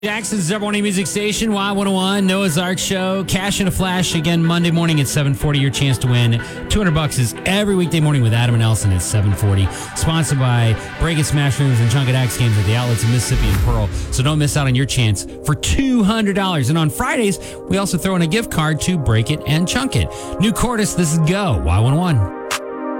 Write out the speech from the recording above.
Jackson's number one music station, Y101, Noah's Ark Show, Cash in a Flash again Monday morning at 7:40. Your chance to win $200 is every weekday morning with Adam and Nelson at 7:40. Sponsored by Break It Smash Rooms and Chunk It Axe games at the outlets of Mississippi and Pearl. So don't miss out on your chance for $200. And on Fridays, we also throw in a gift card to Break It and Chunk It. New Cordis, this is Go, Y101.